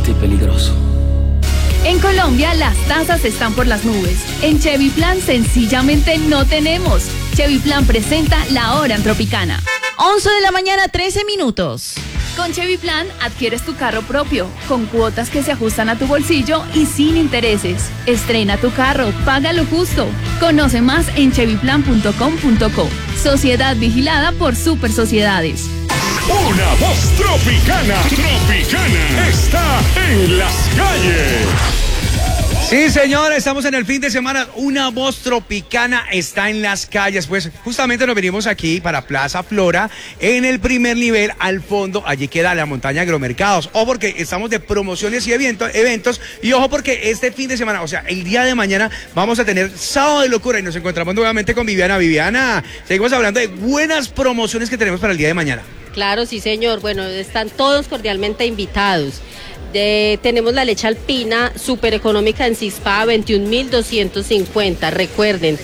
fuerte y peligroso. En Colombia las tasas están por las nubes. En Chevy Plan sencillamente no tenemos. Chevy Plan presenta La Hora en Tropicana. 11 de la mañana, 13 minutos. Con Chevy Plan adquieres tu carro propio, con cuotas que se ajustan a tu bolsillo y sin intereses. Estrena tu carro, págalo justo. Conoce más en chevyplan.com.co. Sociedad vigilada por Super Sociedades. Una voz tropicana, está en las calles. Sí, señor, estamos en el fin de semana. Una voz tropicana está en las calles. Pues justamente nos venimos aquí para Plaza Flora, en el primer nivel, al fondo. Allí queda la montaña Agromercados. Ojo porque estamos de promociones y eventos. Y ojo porque este fin de semana, o sea, el día de mañana, vamos a tener Sábado de Locura. Y nos encontramos nuevamente con Viviana. Viviana, seguimos hablando de buenas promociones que tenemos para el día de mañana. Claro, sí, señor. Bueno, están todos cordialmente invitados. Tenemos la leche alpina súper económica en Cispa, 21.250. Recuerden,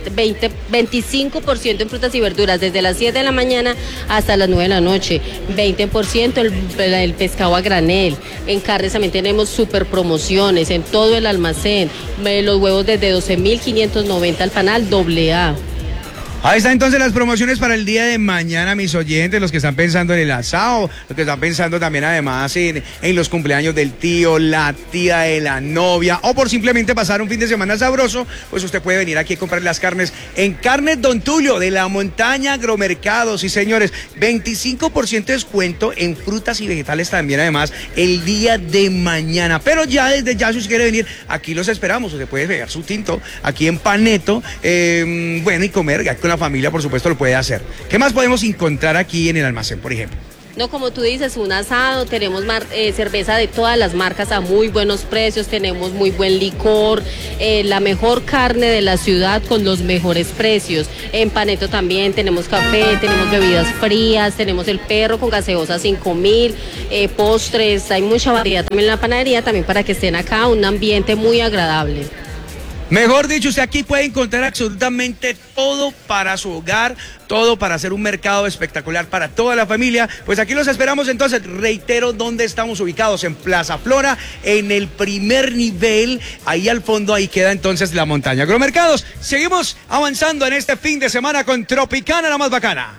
25% en frutas y verduras desde las 7 de la mañana hasta las 9 de la noche. 20% el pescado a granel. En carnes también tenemos súper promociones en todo el almacén. Los huevos desde 12.590 al panal AA. Ahí están entonces las promociones para el día de mañana, mis oyentes, los que están pensando en el asado, los que están pensando también además en los cumpleaños del tío, la tía de la novia, o por simplemente pasar un fin de semana sabroso, pues usted puede venir aquí a comprar las carnes en Carnes Don Tulio, de la montaña Agromercados. Sí, señores, 25% de descuento en frutas y vegetales también además el día de mañana. Pero ya desde ya, si usted quiere venir, aquí los esperamos. Usted puede pegar su tinto aquí en Paneto, bueno, y comer ya con la familia, por supuesto, lo puede hacer. ¿Qué más podemos encontrar aquí en el almacén, por ejemplo? No, como tú dices, un asado, tenemos cerveza de todas las marcas a muy buenos precios, tenemos muy buen licor, la mejor carne de la ciudad con los mejores precios. En Paneto también tenemos café, tenemos bebidas frías, tenemos el perro con gaseosa 5.000, postres, hay mucha variedad también en la panadería, también para que estén acá, un ambiente muy agradable. Mejor dicho, usted aquí puede encontrar absolutamente todo para su hogar, todo para hacer un mercado espectacular para toda la familia. Pues aquí los esperamos entonces. Reitero dónde estamos ubicados, en Plaza Flora, en el primer nivel. Ahí al fondo, ahí queda entonces la montaña Agromercados. Seguimos avanzando en este fin de semana con Tropicana, la más bacana.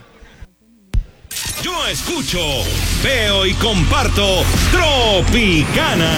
Yo escucho, veo y comparto Tropicana.